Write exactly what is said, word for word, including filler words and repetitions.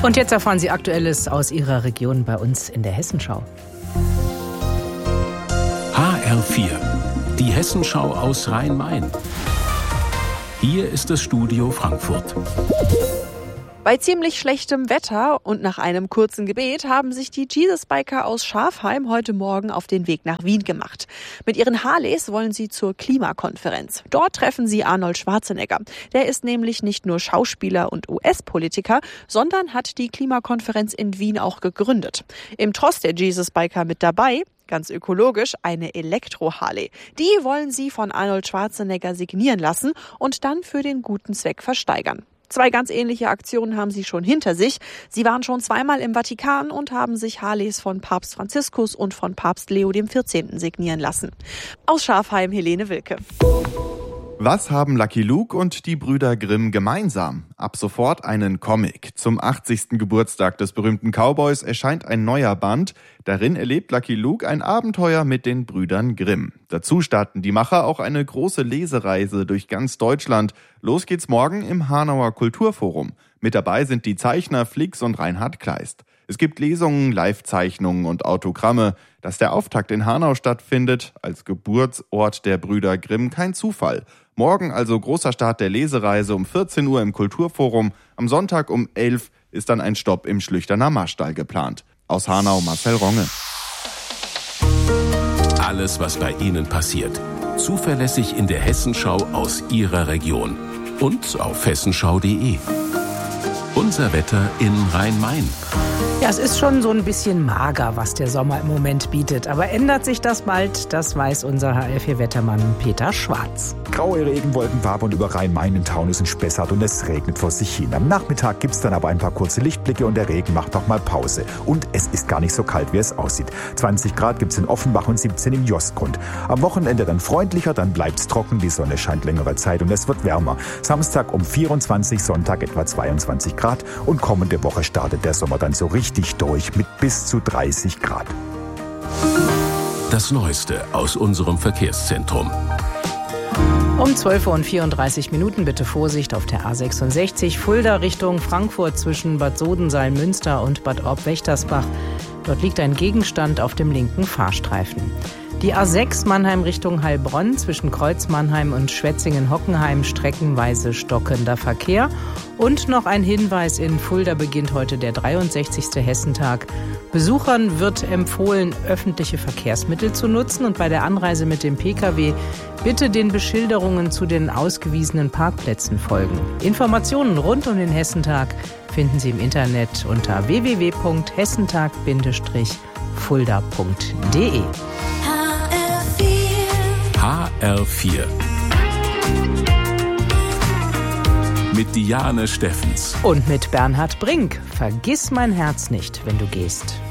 Und jetzt erfahren Sie Aktuelles aus Ihrer Region bei uns in der Hessenschau. H R vier, die Hessenschau aus Rhein-Main. Hier ist das Studio Frankfurt. Bei ziemlich schlechtem Wetter und nach einem kurzen Gebet haben sich die Jesus-Biker aus Schafheim heute Morgen auf den Weg nach Wien gemacht. Mit ihren Harleys wollen sie zur Klimakonferenz. Dort treffen sie Arnold Schwarzenegger. Der ist nämlich nicht nur Schauspieler und U S-Politiker, sondern hat die Klimakonferenz in Wien auch gegründet. Im Tross der Jesus-Biker mit dabei, ganz ökologisch, eine Elektro-Harley. Die wollen sie von Arnold Schwarzenegger signieren lassen und dann für den guten Zweck versteigern. Zwei ganz ähnliche Aktionen haben sie schon hinter sich. Sie waren schon zweimal im Vatikan und haben sich Harleys von Papst Franziskus und von Papst Leo der vierzehnte signieren lassen. Aus Schafheim, Helene Wilke. Was haben Lucky Luke und die Brüder Grimm gemeinsam? Ab sofort einen Comic. Zum achtzigsten Geburtstag des berühmten Cowboys erscheint ein neuer Band. Darin erlebt Lucky Luke ein Abenteuer mit den Brüdern Grimm. Dazu starten die Macher auch eine große Lesereise durch ganz Deutschland. Los geht's morgen im Hanauer Kulturforum. Mit dabei sind die Zeichner Flix und Reinhard Kleist. Es gibt Lesungen, Live-Zeichnungen und Autogramme. Dass der Auftakt in Hanau stattfindet, als Geburtsort der Brüder Grimm, kein Zufall. Morgen also großer Start der Lesereise um vierzehn Uhr im Kulturforum. Am Sonntag um elf ist dann ein Stopp im Schlüchterner Marstall geplant. Aus Hanau Marcel Ronge. Alles, was bei Ihnen passiert. Zuverlässig in der Hessenschau aus Ihrer Region. Und auf hessenschau punkt de. Unser Wetter in Rhein-Main. Ja, es ist schon so ein bisschen mager, was der Sommer im Moment bietet. Aber ändert sich das bald? Das weiß unser H R vier Wettermann Peter Schwarz. Graue Regenwolken wabern über Rhein-Main in Taunus und Spessart und es regnet vor sich hin. Am Nachmittag gibt's dann aber ein paar kurze Lichtblicke und der Regen macht noch mal Pause. Und es ist gar nicht so kalt, wie es aussieht. zwanzig Grad gibt's in Offenbach und siebzehn im Jostgrund. Am Wochenende dann freundlicher, dann bleibt's trocken, die Sonne scheint längere Zeit und es wird wärmer. Samstag um vierundzwanzig, Sonntag etwa zweiundzwanzig Grad und kommende Woche startet der Sommer dann so richtig durch mit bis zu dreißig Grad. Das Neueste aus unserem Verkehrszentrum. Um zwölf Uhr und vierunddreißig Minuten bitte Vorsicht auf der A sechsundsechzig, Fulda Richtung Frankfurt zwischen Bad Sodenseil-Münster und Bad Orb-Wächtersbach. Dort liegt ein Gegenstand auf dem linken Fahrstreifen. Die A sechs Mannheim Richtung Heilbronn zwischen Kreuz Mannheim und Schwetzingen-Hockenheim streckenweise stockender Verkehr. Und noch ein Hinweis: in Fulda beginnt heute der dreiundsechzigste Hessentag. Besuchern wird empfohlen, öffentliche Verkehrsmittel zu nutzen und bei der Anreise mit dem Pkw bitte den Beschilderungen zu den ausgewiesenen Parkplätzen folgen. Informationen rund um den Hessentag finden Sie im Internet unter w w w punkt hessentag Bindestrich fulda punkt de. H R vier mit Diane Steffens und mit Bernhard Brink. Vergiss mein Herz nicht, wenn du gehst.